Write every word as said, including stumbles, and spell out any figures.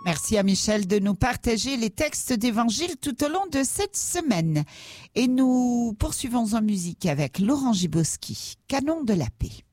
Merci à Michel de nous partager les textes d'évangile tout au long de cette semaine. Et nous poursuivons en musique avec Laurent Giboski, Canon de la paix.